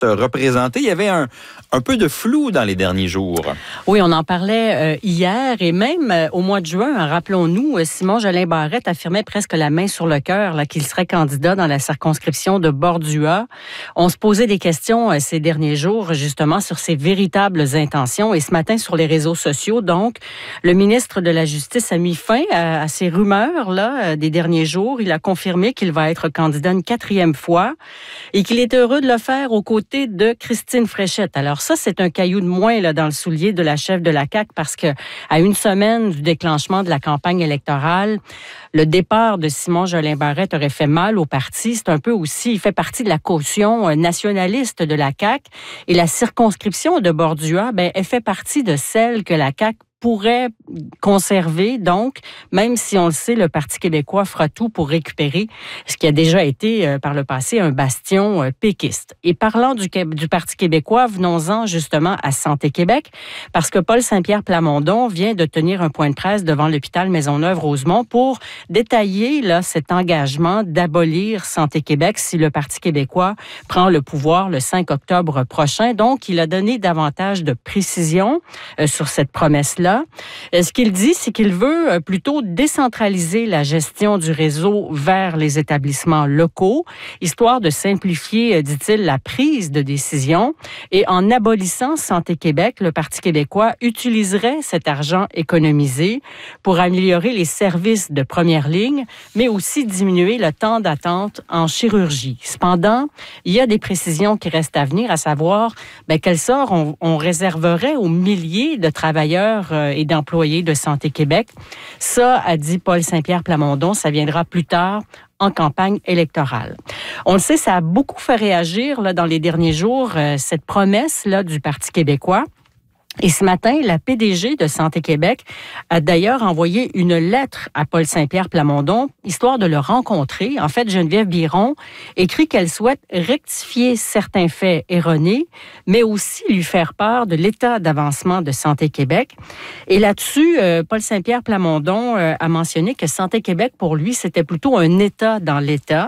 représentée. Il y avait un peu de flou dans les derniers jours. Oui, on en parlait hier et même au mois de juin, rappelons-nous, Simon Jolin Barrette affirmait presque la main sur le cœur là, qu'il serait candidat dans la circonscription de Bordua. On se posait des questions ces derniers jours justement sur ses véritables intentions et ce matin sur les réseaux sociaux, donc, le ministre de la Justice a mis fin à ces rumeurs là, des derniers jours. Il a confirmé qu'il va être candidat une 4e fois et qu'il est heureux de le faire aux côtés de Christine Fréchette. Alors ça, c'est un caillou de moins là, dans le soulier de la chef de la CAQ parce que à une semaine du déclenchement de la campagne électorale, le départ de Simon Jolin Barrette aurait fait mal au parti. C'est un peu aussi, il fait partie de la caution nationaliste de la CAQ et la circonscription de Bordua, elle fait partie de celle que la CAQ pourrait conserver. Donc, même si on le sait, le Parti québécois fera tout pour récupérer ce qui a déjà été par le passé un bastion péquiste. Et parlant du Parti québécois, venons-en justement à Santé Québec, parce que Paul Saint-Pierre Plamondon vient de tenir un point de presse devant l'hôpital Maisonneuve-Rosemont pour détailler là, cet engagement d'abolir Santé Québec si le Parti québécois prend le pouvoir le 5 octobre prochain. Donc, il a donné davantage de précision sur cette promesse-là. Ce qu'il dit, c'est qu'il veut plutôt décentraliser la gestion du réseau vers les établissements locaux, histoire de simplifier, dit-il, la prise de décision. Et en abolissant Santé Québec, le Parti québécois utiliserait cet argent économisé pour améliorer les services de première ligne, mais aussi diminuer le temps d'attente en chirurgie. Cependant, il y a des précisions qui restent à venir, à savoir quel sort on réserverait aux milliers de travailleurs et d'employés de Santé Québec. Ça, a dit Paul Saint-Pierre Plamondon, ça viendra plus tard en campagne électorale. On le sait, ça a beaucoup fait réagir là, dans les derniers jours, cette promesse là, du Parti québécois. Et ce matin, la PDG de Santé Québec a d'ailleurs envoyé une lettre à Paul Saint-Pierre Plamondon, histoire de le rencontrer. En fait, Geneviève Biron écrit qu'elle souhaite rectifier certains faits erronés, mais aussi lui faire part de l'état d'avancement de Santé Québec. Et là-dessus, Paul Saint-Pierre Plamondon a mentionné que Santé Québec, pour lui, c'était plutôt un État dans l'État.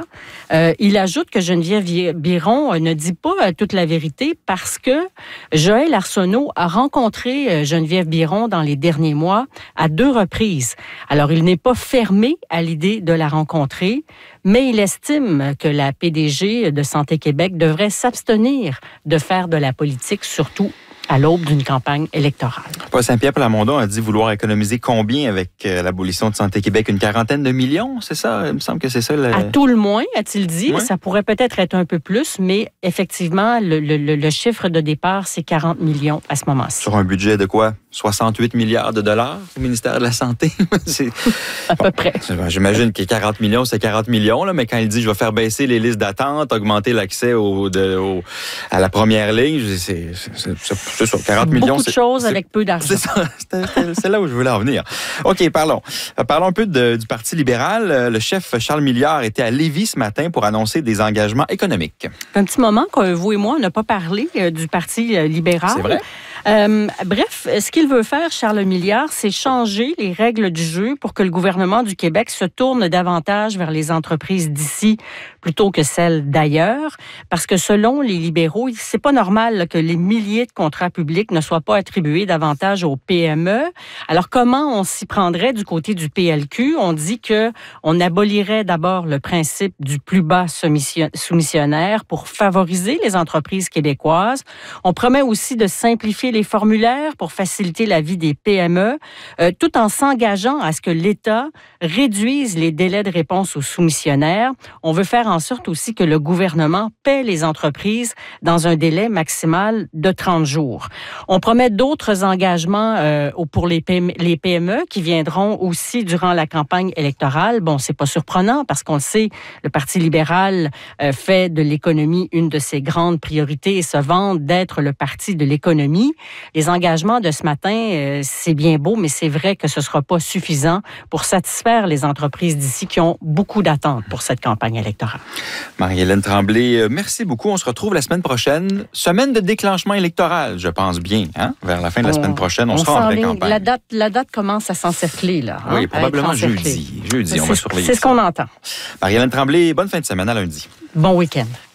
Il ajoute que Geneviève Biron ne dit pas toute la vérité parce que Joël Arsenault a rencontré Geneviève Biron dans les derniers mois à 2 reprises. Alors, il n'est pas fermé à l'idée de la rencontrer, mais il estime que la PDG de Santé Québec devrait s'abstenir de faire de la politique, surtout à l'aube d'une campagne électorale. Paul Saint-Pierre Plamondon a dit vouloir économiser combien avec l'abolition de Santé Québec? Une 40aine de millions, c'est ça? Il me semble que c'est ça. À tout le moins, a-t-il dit. Ouais. Ça pourrait peut-être être un peu plus, mais effectivement, le chiffre de départ, c'est 40 millions à ce moment-ci. Sur un budget de quoi? 68 milliards de dollars au ministère de la Santé? À peu près. J'imagine que 40 millions, c'est 40 millions, là, mais quand il dit « je vais faire baisser les listes d'attente, augmenter l'accès à la première ligne », c'est ça, 40 millions. Beaucoup de choses avec peu d'argent. C'est ça, c'est là où je voulais en venir. OK, parlons un peu du Parti libéral. Le chef Charles Milliard était à Lévis ce matin pour annoncer des engagements économiques. Un petit moment que vous et moi, on n'a pas parlé du Parti libéral. C'est vrai. Bref, ce qu'il veut faire, Charles Milliard, c'est changer les règles du jeu pour que le gouvernement du Québec se tourne davantage vers les entreprises d'ici plutôt que celles d'ailleurs. Parce que selon les libéraux, c'est pas normal là, que les milliers de contrats publics ne soient pas attribués davantage aux PME. Alors, comment on s'y prendrait du côté du PLQ? On dit qu'on abolirait d'abord le principe du plus bas soumissionnaire pour favoriser les entreprises québécoises. On promet aussi de simplifier les formulaires pour faciliter la vie des PME, tout en s'engageant à ce que l'État réduise les délais de réponse aux soumissionnaires. On veut faire en sorte aussi que le gouvernement paie les entreprises dans un délai maximal de 30 jours. On promet d'autres engagements pour les PME qui viendront aussi durant la campagne électorale. Bon, c'est pas surprenant parce qu'on le sait, le Parti libéral fait de l'économie une de ses grandes priorités et se vante d'être le parti de l'économie. Les engagements de ce matin, c'est bien beau, mais c'est vrai que ce ne sera pas suffisant pour satisfaire les entreprises d'ici qui ont beaucoup d'attentes pour cette campagne électorale. Marie-Hélène Tremblay, merci beaucoup. On se retrouve la semaine prochaine. Semaine de déclenchement électoral, je pense bien. Hein? Vers la fin de la semaine prochaine, on sera en vraie campagne. La date commence à s'encercler, là. Hein? Oui, probablement jeudi. Jeudi, on va surveiller C'est ce qu'on entend. Marie-Hélène Tremblay, bonne fin de semaine à lundi. Bon week-end.